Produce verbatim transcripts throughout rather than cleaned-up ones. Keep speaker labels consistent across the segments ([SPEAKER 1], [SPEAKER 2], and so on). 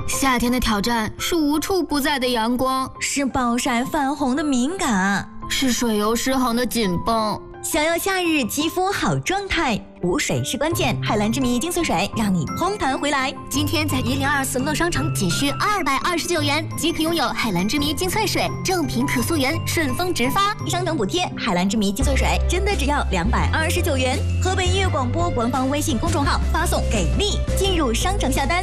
[SPEAKER 1] 夏天的挑战是无处不在的阳光，
[SPEAKER 2] 是暴晒泛红的敏感，
[SPEAKER 1] 是水油失衡的紧绷。
[SPEAKER 2] 想要夏日肌肤好状态，补水是关键。海蓝之谜精粹水让你嘭弹回来。
[SPEAKER 3] 今天在一零二四乐商城仅需二百二十九元即可拥有海蓝之谜精粹水，正品可溯源，顺丰直发，
[SPEAKER 2] 商城补贴。海蓝之谜精粹水真的只要两百二十九元。河北音乐广播官方微信公众号发送给力，进入商城下单。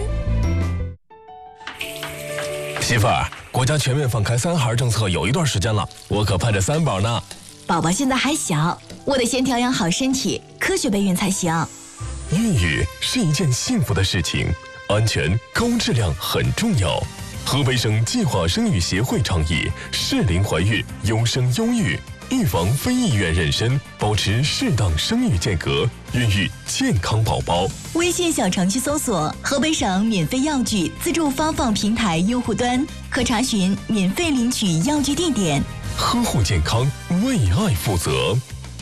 [SPEAKER 4] 媳妇儿，国家全面放开三孩政策有一段时间了，我可盼着三宝呢。
[SPEAKER 2] 宝宝现在还小，我得先调养好身体，科学备孕才行。
[SPEAKER 4] 孕育是一件幸福的事情，安全高质量很重要。河北省计划生育协会倡议适龄怀孕，优生优育，预防非意愿妊娠，保持适当生育间隔，孕育健康宝宝。
[SPEAKER 2] 微信小程序搜索河北省免费药具自助发放平台用户端，可查询免费领取药具地点。
[SPEAKER 4] 呵护健康，为爱负责。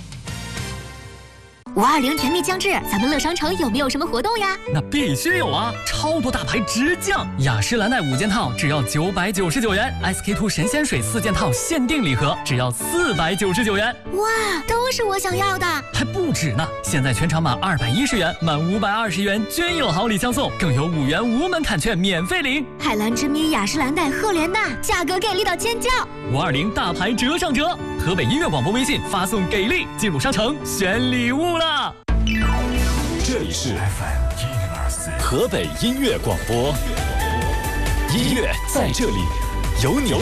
[SPEAKER 3] 五二零甜蜜将至，咱们乐商城有没有什么活动呀？
[SPEAKER 5] 那必须有啊！超多大牌直降，雅诗兰黛五件套只要九百九十九元 ，S K two 神仙水四件套限定礼盒只要四百九十九元。
[SPEAKER 3] 哇，都是我想要的！
[SPEAKER 5] 还不止呢！现在全场满二百一十元，满五百二十元均有好礼相送，更有五元无门槛券免费领。
[SPEAKER 3] 海蓝之谜、雅诗兰黛、赫莲娜，价格给力到尖叫！
[SPEAKER 5] 五二零大牌折上折，河北音乐广播微信发送给力，进入商城选礼物了。
[SPEAKER 6] 这里是 F M 一零二四河北音乐广播，音乐在这里，有你。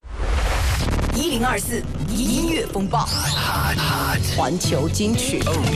[SPEAKER 7] 一零二四音乐风暴，环球金曲。